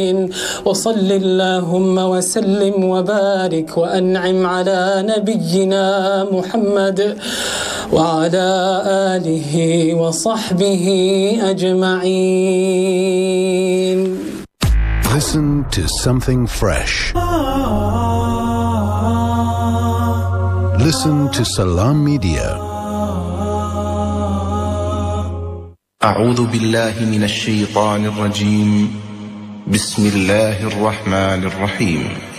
وصل اللهم وسلم وبارك وأنعم على نبينا محمد وعلى آله وصحبه أجمعين. Listen to something fresh. Listen to Salam Media. أعوذ بالله من الشيطان الرجيم. بسم الله الرحمن الرحيم.